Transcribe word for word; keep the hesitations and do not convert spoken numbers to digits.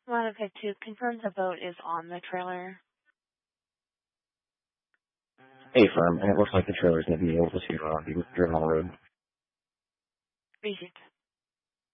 Monica two, confirm the boat is on the trailer. Affirm, and it looks like the trailer's going to be able to uh, be driven on the road. Appreciate it.